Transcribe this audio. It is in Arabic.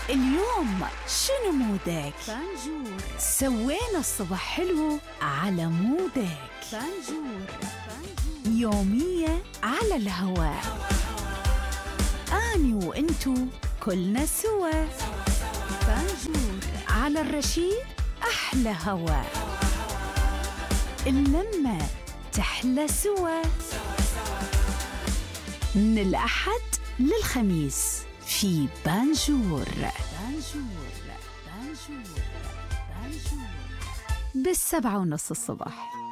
اليوم شنو مودك؟ بانجور. سوينا الصبح حلو على مودك. بانجور. يومية على الهواء، أني وإنتو كلنا سوا. بانجور على الرشيد أحلى هواء، اللمة تحلى سوا. من الأحد للخميس في بانجور. بانجور. بانجور. بانجور. 7:30 الصبح.